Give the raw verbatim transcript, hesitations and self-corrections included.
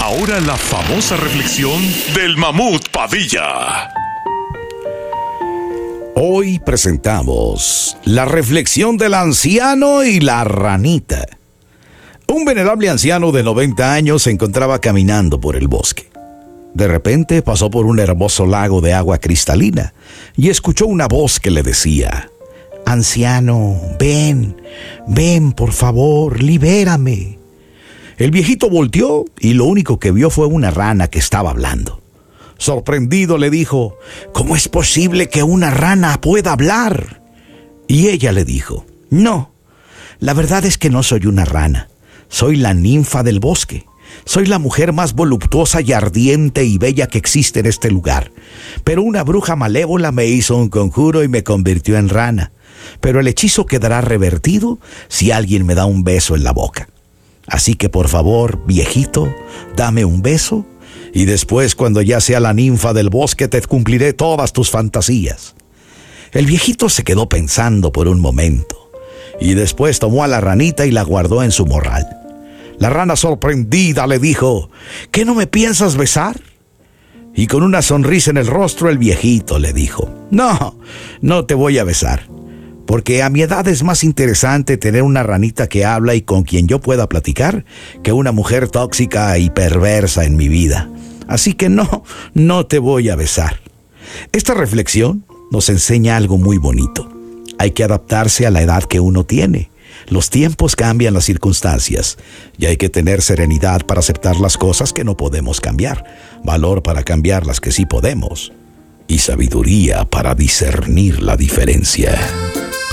ahora la famosa reflexión del Mamut Padilla. Hoy presentamos la reflexión del anciano y la ranita. Un venerable anciano de noventa años se encontraba caminando por el bosque. De repente pasó por un hermoso lago de agua cristalina y escuchó una voz que le decía: «Anciano, ven, ven, por favor, libérame». El viejito volteó y lo único que vio fue una rana que estaba hablando. Sorprendido le dijo: «¿Cómo es posible que una rana pueda hablar?». Y ella le dijo: «No, la verdad es que no soy una rana. Soy la ninfa del bosque. Soy la mujer más voluptuosa y ardiente y bella que existe en este lugar. Pero una bruja malévola me hizo un conjuro y me convirtió en rana. Pero el hechizo quedará revertido si alguien me da un beso en la boca. Así que por favor, viejito, dame un beso, y después, cuando ya sea la ninfa del bosque, te cumpliré todas tus fantasías». El viejito se quedó pensando por un momento, y después tomó a la ranita y la guardó en su morral. La rana, sorprendida, le dijo: «¿Qué, no me piensas besar?». Y con una sonrisa en el rostro, el viejito le dijo: «No, no te voy a besar, porque a mi edad es más interesante tener una ranita que habla y con quien yo pueda platicar que una mujer tóxica y perversa en mi vida. Así que no, no te voy a besar». Esta reflexión nos enseña algo muy bonito. Hay que adaptarse a la edad que uno tiene. Los tiempos cambian las circunstancias y hay que tener serenidad para aceptar las cosas que no podemos cambiar, valor para cambiar las que sí podemos y sabiduría para discernir la diferencia.